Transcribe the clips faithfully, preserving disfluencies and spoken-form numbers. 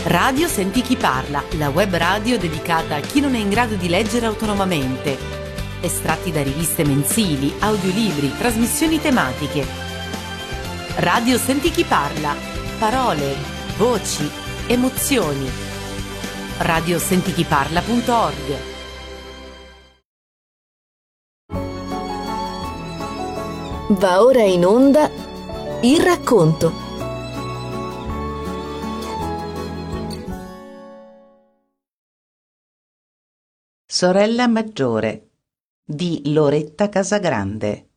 Radio Senti Chi Parla, la web radio dedicata a chi non è in grado di leggere autonomamente. Estratti da riviste mensili, audiolibri, trasmissioni tematiche. Radio Senti Chi Parla, parole, voci, emozioni. radio senti chi parla punto org. Va ora in onda il racconto. Sorella maggiore di Loretta Casagrande.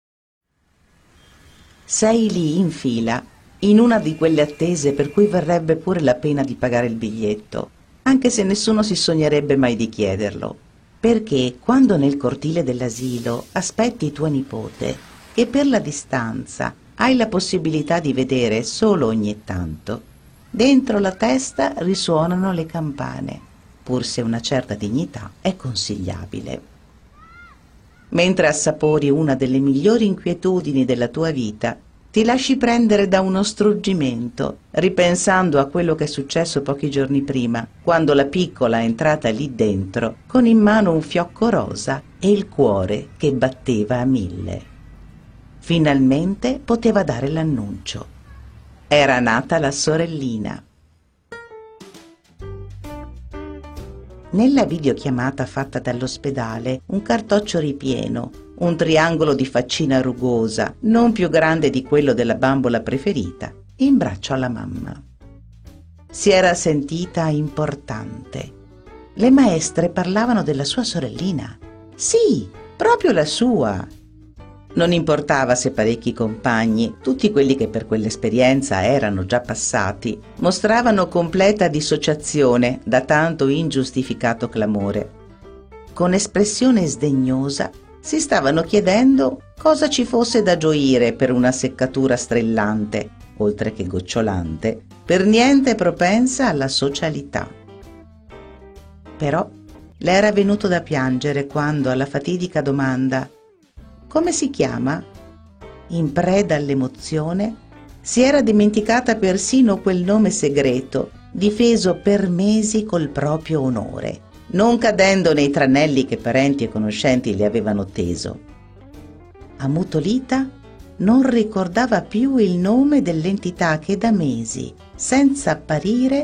Sei lì in fila, in una di quelle attese per cui varrebbe pure la pena di pagare il biglietto, anche se nessuno si sognerebbe mai di chiederlo, perché quando nel cortile dell'asilo aspetti tua nipote, che per la distanza hai la possibilità di vedere solo ogni tanto, dentro la testa risuonano le campane, pur se una certa dignità è consigliabile. Mentre assapori una delle migliori inquietudini della tua vita, ti lasci prendere da uno struggimento, ripensando a quello che è successo pochi giorni prima, quando la piccola è entrata lì dentro con in mano un fiocco rosa e il cuore che batteva a mille. Finalmente poteva dare l'annuncio. Era nata la sorellina. Nella videochiamata fatta dall'ospedale, un cartoccio ripieno, un triangolo di faccina rugosa, non più grande di quello della bambola preferita, in braccio alla mamma. Si era sentita importante. Le maestre parlavano della sua sorellina. Sì, proprio la sua. Non importava se parecchi compagni, tutti quelli che per quell'esperienza erano già passati, mostravano completa dissociazione da tanto ingiustificato clamore. Con espressione sdegnosa si stavano chiedendo cosa ci fosse da gioire per una seccatura strillante, oltre che gocciolante, per niente propensa alla socialità. Però le era venuto da piangere quando, alla fatidica domanda «Come si chiama?», in preda all'emozione, si era dimenticata persino quel nome segreto, difeso per mesi col proprio onore, non cadendo nei tranelli che parenti e conoscenti le avevano teso. Ammutolita, non ricordava più il nome dell'entità che da mesi, senza apparire,